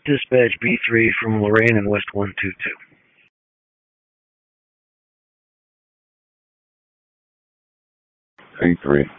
Dispatch B3 from Lorraine and West 122. A3.